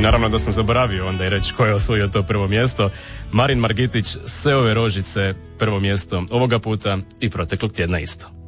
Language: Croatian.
naravno da sam zaboravio onda i reći ko je osvojio to prvo mjesto. Marin Margitić, Sve ove rožice, prvo mjesto ovoga puta i proteklog tjedna isto.